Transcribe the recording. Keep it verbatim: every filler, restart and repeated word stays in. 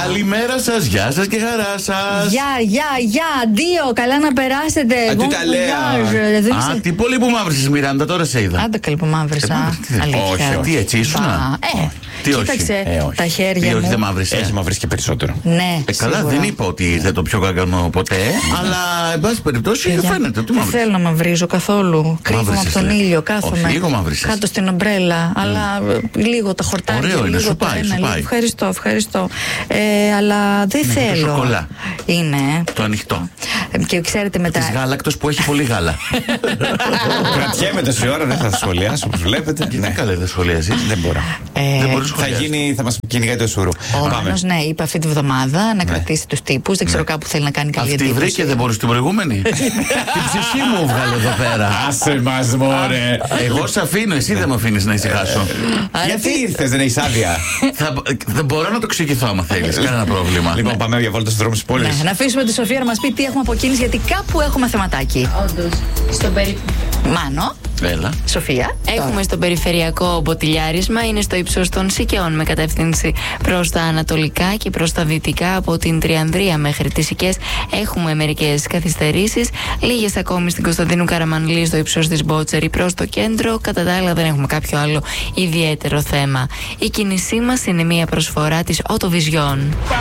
Καλημέρα σας, γεια σας και χαρά σας. Γεια, γεια, γεια, αντίο, καλά να περάσετε. Α, τι τα λέω. Α, τι πολύ που μαύρισες, Μιράντα, τώρα σε είδα. Άντε καλή που μαύρισα. Όχι, τι έτσι ήσουνα. Ε, Τι όχι. κοίταξε Ε, όχι. τα χέρια Τι όχι, μου. δεν μαύρισε. Έχει μαυρίσει και περισσότερο. Ναι, Ε, καλά, σίγουρα. δεν είπα ότι ήρθε το πιο κακανό ποτέ. Αλλά, εν πάση περιπτώσει, Παιδιά, φαίνεται ότι δεν μαύρισε. θέλω να μαυρίζω καθόλου. Κρύβομαι από Μαύρισες, τον λέει. ήλιο, κάθομαι. Όχι, λίγο μαύρισες. Κάτω στην ομπρέλα. Αλλά ε, λίγο τα χορτάρια. Ωραίο είναι, λίγο σου το πάει, ένα, σου λίγο- πάει. Ευχαριστώ, ευχαριστώ. Ε, αλλά δεν Είναι το θέλω. σοκολά. Είναι. ε. Το ανοιχτό. Ε, Και ξέρετε μετά. Τη γάλακτος που έχει πολύ γάλα. Κρατιέμαι τόση ώρα, δεν θα τα σχολιάσω όπως βλέπετε. Και Ναι. τι καλά δεν σχολιάζει. Δεν μπορώ. Ε, Δεν μπορείς να Θα σχολιάσεις. γίνει, θα μας κυνηγάει το σουρού. Ο Πάμε. Μάνος, ναι, είπε αυτή τη βδομάδα να κρατήσει τους τύπους. Δεν ξέρω, κάπου θέλει να κάνει καλή Αυτή εντύπωση. βρήκε, δεν μπορούσε την προηγούμενη. Την ψυχή μου βγάλε εδώ πέρα. Άσε μας μωρέ. Εγώ σε αφήνω, εσύ δεν με αφήνει να ησυχάσω. Άρα Γιατί τι- ήρθες, δεν έχεις άδεια. Θα, δεν μπορώ να το ξηγηθώ άμα θέλει. Κανένα πρόβλημα. Λοιπόν, πάμε για βόλτα στους δρόμους της πόλης. Ναι, να αφήσουμε τη Σοφία να μας πει τι έχουμε από κίνηση, γιατί κάπου έχουμε θεματάκι. Όντως, στον περι... Μάνο, Έλα. Σοφία. Έχουμε στο περιφερειακό μποτιλιάρισμα, είναι στο ύψος των Σικαιών με κατεύθυνση προς τα ανατολικά και προς τα δυτικά από την Τριανδρία μέχρι τις Σικές. Έχουμε μερικές καθυστερήσεις, λίγες ακόμη στην Κωνσταντίνου Καραμανλή στο ύψος της Μπότσερη προς το κέντρο. Κατά τα άλλα δεν έχουμε κάποιο άλλο ιδιαίτερο θέμα. Η κίνησή μας είναι μια προσφορά της Autovision.